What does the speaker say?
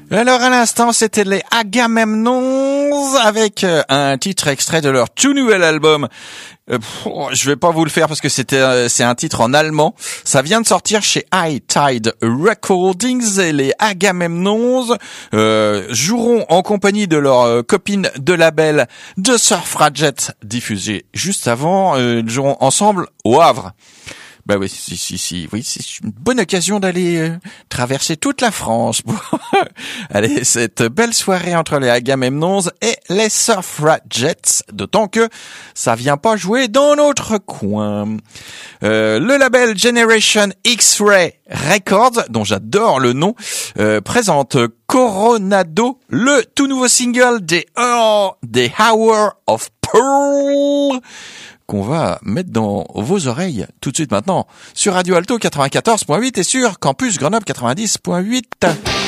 Alors à l'instant, c'était les Agamemnons avec un titre extrait de leur tout nouvel album. Je vais pas vous le faire parce que c'est un titre en allemand. Ça vient de sortir chez High Tide Recordings et les Agamemnons joueront en compagnie de leur copine de label The Suffragettes diffusée juste avant. Ils joueront ensemble au Havre. Bah oui, oui, c'est une bonne occasion d'aller traverser toute la France pour aller cette belle soirée entre les Agamemnons et les Suffragettes, d'autant que ça vient pas jouer dans notre coin. Le label Generation X-Ray Records, dont j'adore le nom, présente Coronado, le tout nouveau single des Hour of Pearl, qu'on va mettre dans vos oreilles tout de suite maintenant sur Radio Alto 94.8 et sur Campus Grenoble 90.8.